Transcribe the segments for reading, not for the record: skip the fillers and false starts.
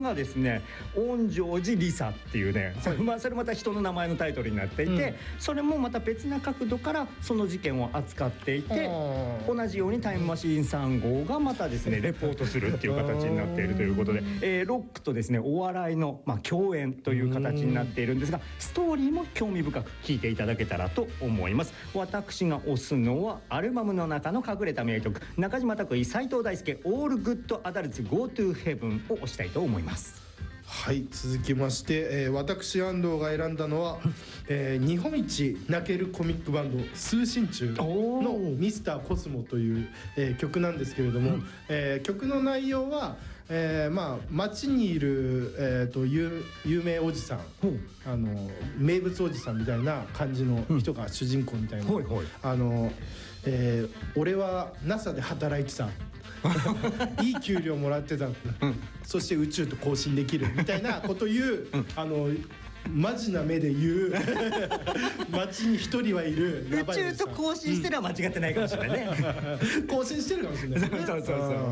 がですね、恩城寺リサっていうね、それまた人の名前のタイトルになっていて、それもまた別な角度からその事件を扱っていて、同じようにタイムマシーン3号がまたですねレポートするっていう形になっているということで、ロックとですねお笑いの共演という形になっているんですが、ストーリーも興味深く聞いていただけたらと思います。私が推すのはアルバムの中の隠れた名曲、中島拓衣、斉藤大輔、オールグッドアダルツ Go to Heaven を推したいと思います。 はい、続きまして、私安藤が選んだのは、日本一泣けるコミックバンド通信中のミスターコスモという、曲なんですけれども、曲の内容は、街にいる、有名おじさん、名物おじさんみたいな感じの人が主人公みたいな、俺は NASA で働いてたいい給料もらってた、そして宇宙と交信できるみたいなこと言う、マジな目で言う街に一人はいる宇宙と交信してるのは間違ってないかもしれないね交信してるかもしれないですねそう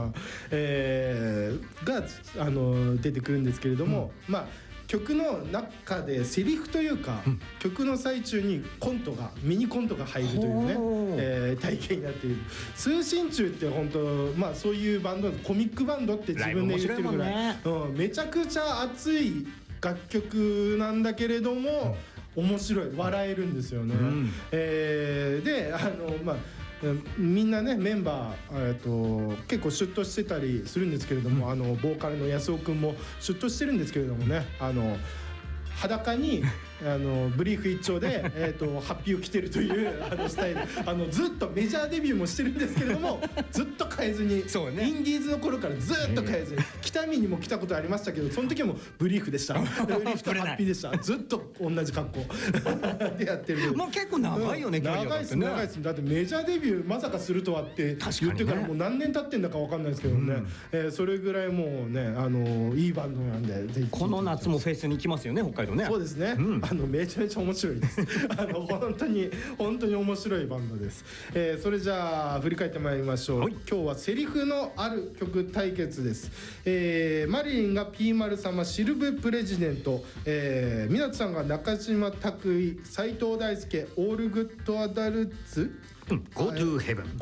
が出てくるんですけれども、曲の中でセリフというか、曲の最中にミニコントが入るというね、体験になっている。通信中って本当、そういうバンド、コミックバンドって自分で言ってるぐらい、めちゃくちゃ熱い楽曲なんだけれども、面白い、笑えるんですよね。でみんなね、メンバー、結構シュッとしてたりするんですけれども、ボーカルの安尾くんもシュッとしてるんですけれどもね、裸にブリーフ一丁でハッピーを着てるというスタイル、ずっとメジャーデビューもしてるんですけれどもずっと変えずに、インディーズの頃からずっと変えずに、北見にも来たことありましたけど、その時もブリーフでしたブリーフとハッピーでした、ずっと同じ格好でやってる。 もう結構長いよね、 長いですね。だってメジャーデビューまさかするとはって言ってからもう何年経ってんだか分かんないですけどね、それぐらいもうね、いいバンドなんで、ぜひこの夏もフェスに行きますよね、北海道ね。 そうですね、めちゃめちゃ面白いです本当に面白いバンドです。それじゃあ振り返ってまいりましょう。今日はセリフのある曲対決です。マリリンが P 丸様シルブプレジデント、湊さんが中島拓衣、斉藤大輔、オールグッドアダルツ Go to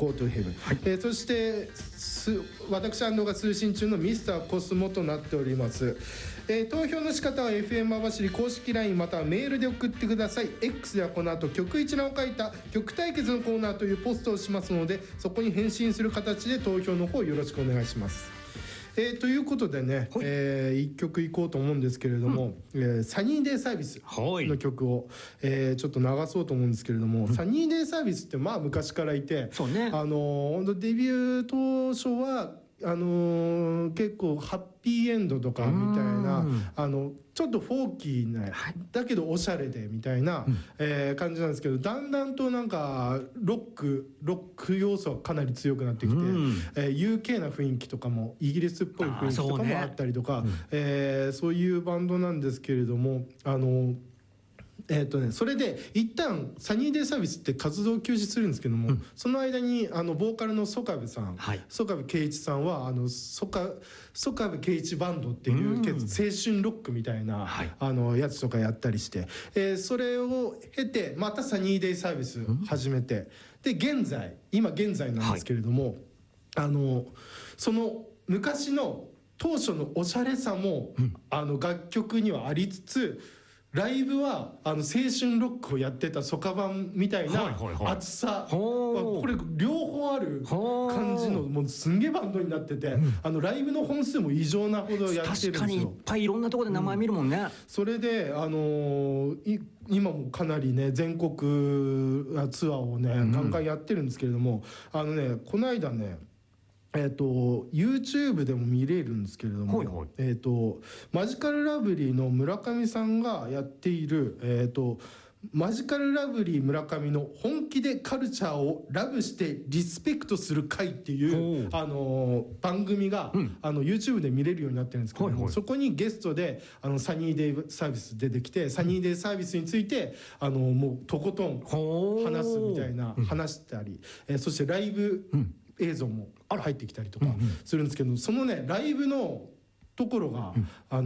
Heaven、 そして私安藤が通信中のミスターコスモとなっております。投票の仕方は FM 網走公式 LINE またはメールで送ってください。 X ではこの後曲一覧を書いた曲対決のコーナーというポストをしますので、そこに返信する形で投票の方よろしくお願いします。ということでね、1曲いこうと思うんですけれども、サニーデイサービスの曲を、ちょっと流そうと思うんですけれども、サニーデイサービスって昔からいて、 そうね、 本当デビュー当初は結構ハッピーエンドとかみたいな、ちょっとフォーキーな、だけどおしゃれでみたいな、感じなんですけど、だんだんとなんかロック要素がかなり強くなってきて、UK な雰囲気とかもイギリスっぽい雰囲気とかもあったりとか、そういうバンドなんですけれども、それで一旦サニーデイサービスって活動休止するんですけども、その間にボーカルの曽我部さん、曽我部圭一さんは曽我部圭一バンドっていう青春ロックみたいな、やつとかやったりして、それを経てまたサニーデイサービス始めて、で今現在なんですけれども、その昔の当初のおしゃれさも、楽曲にはありつつ、ライブは青春ロックをやってたソカバンみたいな熱さ、これ両方ある感じのもうすんげえバンドになってて、ライブの本数も異常なほどやってるんですよ。 確かにいっぱいいろんなところで名前見るもんね。 それで今もかなりね全国ツアーをねガンガンやってるんですけれども、この間ねYouTube でも見れるんですけれども、マジカルラブリーの村上さんがやっている、マジカルラブリー村上の本気でカルチャーをラブしてリスペクトする会っていう番組がYouTube で見れるようになってるんですけども、そこにゲストでサニーデイサービス出てきて、サニーデイサービスについてもうとことん話すみたいな、話したり、そしてライブ映像も入ってきたりとかするんですけど、そのねライブのところが、